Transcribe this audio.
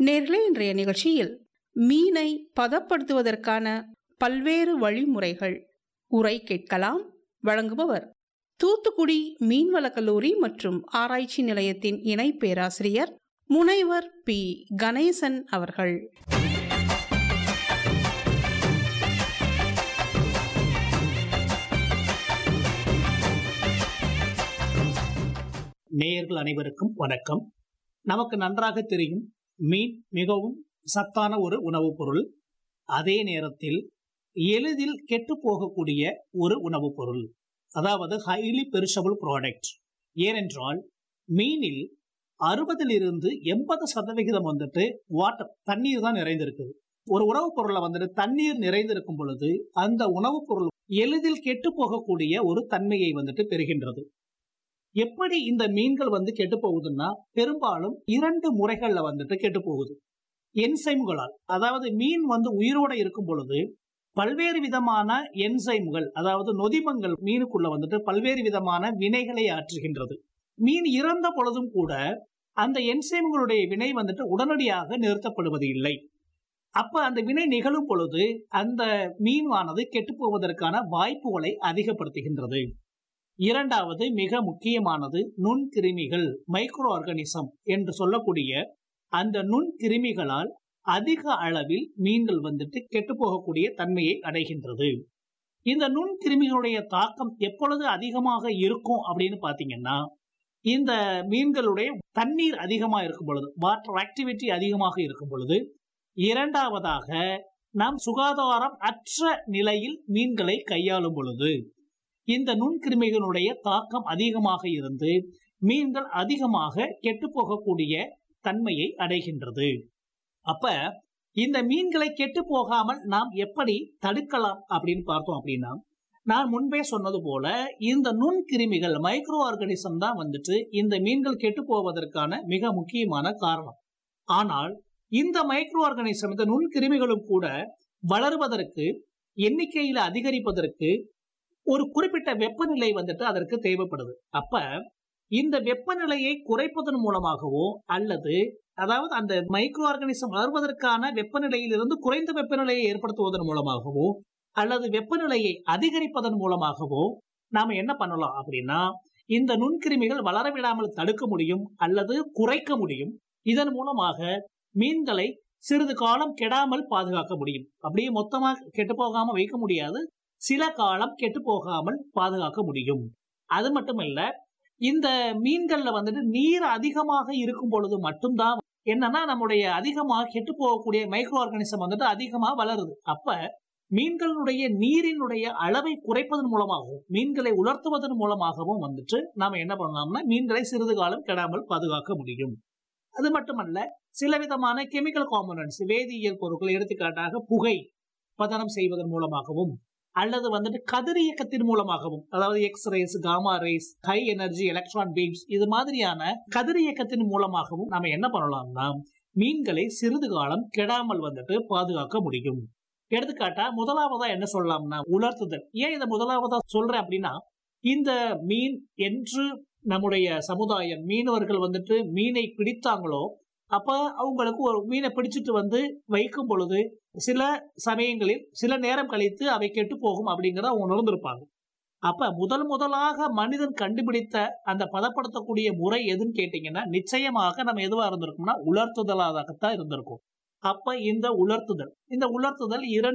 நேர்களே, இன்றைய நிகழ்ச்சியில் மீனை பதப்படுத்துவதற்கான பல்வேறு வழிமுறைகள் உரை கேட்கலாம். வழங்குபவர் தூத்துக்குடி மீன்வளக் கல்லூரி மற்றும் ஆராய்ச்சி நிலையத்தின் இணை பேராசிரியர் முனைவர் பி கணேசன் அவர்கள். நேயர்கள் அனைவருக்கும் வணக்கம். நமக்கு நன்றாக தெரியும், மீன் மிகவும் சத்தான ஒரு உணவுப் பொருள். அதே நேரத்தில் எளிதில் கெட்டு போகக்கூடிய ஒரு உணவுப் பொருள், அதாவது ஹைலி பெரிஷபிள் ப்ராடக்ட். ஏனென்றால் மீனில் 60% 80% வந்துட்டு வாட்டர், தண்ணீர் தான் நிறைந்திருக்குது. ஒரு உணவுப் பொருளை வந்துட்டு தண்ணீர் நிறைந்திருக்கும் பொழுது அந்த உணவுப் பொருள் எளிதில் கெட்டு போகக்கூடிய ஒரு தன்மையை வந்துட்டு பெறுகின்றது. எப்படி இந்த மீன்கள் கெட்டு போகுதுன்னா, பெரும்பாலும் 2 முறைகள்ல வந்துட்டு கெட்டு போகுது. என்சைம்களால், அதாவது மீன் உயிரோட இருக்கும் பொழுது பல்வேறு விதமான என்சைம்கள், அதாவது நொதிமங்கள் மீனுக்குள்ள வந்துட்டு பல்வேறு விதமான வினைகளை ஆற்றுகின்றது. மீன் இறந்த பொழுதும் கூட அந்த என்சைம்களுடைய வினை வந்துட்டு உடனடியாக நிறுத்தப்படுவது இல்லை. அப்ப அந்த வினை நிகழும் பொழுது அந்த மீனானது கெட்டு போவதற்கான வாய்ப்புகளை அதிகப்படுத்துகின்றது. இரண்டாவது மிக முக்கியமானது நுண்கிருமிகள், மைக்ரோ ஆர்கானிசம் என்று சொல்லக்கூடிய அந்த நுண்கிருமிகளால் அதிக அளவில் மீன்கள் வந்துட்டு கெட்டு போகக்கூடிய தன்மையை அடைகின்றது. இந்த நுண்கிருமிகளுடைய தாக்கம் எப்பொழுது அதிகமாக இருக்கும் அப்படின்னு பாத்தீங்கன்னா, இந்த மீன்களுடைய தண்ணீர் அதிகமா இருக்கும் பொழுது, வாட்டர் ஆக்டிவிட்டி அதிகமாக இருக்கும் பொழுது. இரண்டாவதாக, நாம் சுகாதாரம் அற்ற நிலையில் மீன்களை கையாளும் பொழுது இந்த நுண்கிருமிகளுடைய தாக்கம் அதிகமாக இருந்து மீன்கள் அதிகமாக கெட்டு போகக்கூடிய தன்மையை அடைகின்றது. அப்ப இந்த மீன்களை கெட்டு போகாமல் நாம் எப்படி தடுக்கலாம் அப்படின்னு பார்த்தோம் அப்படின்னா, நான் முன்பே சொன்னது போல இந்த நுண்கிருமிகள், மைக்ரோ ஆர்கானிசம் தான் வந்துட்டு இந்த மீன்கள் கெட்டு போவதற்கான மிக முக்கியமான காரணம். ஆனால் இந்த மைக்ரோ ஆர்கானிசம், இந்த நுண்கிருமிகளும் கூட வளர்வதற்கு, எண்ணிக்கையில அதிகரிப்பதற்கு ஒரு குறிப்பிட்ட வெப்பநிலை வந்துட்டு அதற்கு தேவைப்படுது. அப்ப இந்த வெப்பநிலையை குறைப்பதன் மூலமாகவோ, அல்லது அதாவது அந்த மைக்ரோ ஆர்கானிசம் வளர்வதற்கான வெப்பநிலையிலிருந்து குறைந்த வெப்பநிலையை ஏற்படுத்துவதன் மூலமாகவோ, அல்லது வெப்பநிலையை அதிகரிப்பதன் மூலமாகவோ நாம என்ன பண்ணலாம் அப்படின்னா, இந்த நுண்கிருமிகள் வளரவிடாமல் தடுக்க முடியும் அல்லது குறைக்க முடியும். இதன் மூலமாக மீன்களை சிறிது காலம் கெடாமல் பாதுகாக்க முடியும். அப்படியே மொத்தமாக கெட்டு போகாம வைக்க முடியாது, சில காலம் கெட்டு போகாமல் பாதுகாக்க முடியும். அது மட்டுமல்ல, இந்த மீன்கள்ல வந்துட்டு நீர் அதிகமாக இருக்கும் பொழுது மட்டும்தான் என்னன்னா நம்முடைய அதிகமாக கெட்டு போகக்கூடிய மைக்ரோ ஆர்கானிசம் வந்துட்டு அதிகமா வளருது. அப்ப மீன்களுடைய நீரினுடைய அளவை குறைப்பதன் மூலமாகவும், மீன்களை உலர்த்துவதன் மூலமாகவும் வந்துட்டு நாம என்ன பண்ணலாம்னா மீன்களை சிறிது காலம் கெடாமல் பாதுகாக்க முடியும். அது மட்டுமல்ல, சில விதமான கெமிக்கல் காம்போனன்ட்ஸ், வேதியியல் பொருட்கள், எடுத்துக்காட்டாக புகை பதனம் செய்வதன் மூலமாகவும், அல்லது வந்துட்டு கதிரியக்கத்தின் மூலமாகவும், அதாவது X-rays, gamma race, high energy electron beams, இது மாதிரியான கதிரியக்கத்தின் மூலமாகவும் நாம என்ன பண்ணலாம்னா மீன்களை சிறிது காலம் கெடாமல் வந்துட்டு பாதுகாக்க முடியும். எடுத்துக்காட்டா முதலாவதா என்ன சொல்லலாம்னா உலர்த்துதல். ஏன் இதை முதலாவதா சொல்றேன் அப்படின்னா, இந்த மீன் என்று நம்முடைய சமுதாயம், மீனவர்கள் வந்துட்டு மீனை பிடித்தாங்களோ, அப்ப அவங்களுக்கு ஒரு மீனை பிடிச்சிட்டு வைக்கும் பொழுது சில சமயங்களில் சில நேரம் கழித்து அவை கெட்டு போகும் அப்படிங்கிறத அவங்க உணர்ந்திருப்பாங்க. அப்ப முதலாக மனிதன் கண்டுபிடித்த அந்த பதப்படுத்தக்கூடிய முறை எதுன்னு கேட்டீங்கன்னா, நிச்சயமாக நம்ம எதுவா இருந்திருக்கும்னா உலர்த்துதலாகத்தான் இருந்திருக்கும். அப்ப இந்த உலர்த்துதல் 2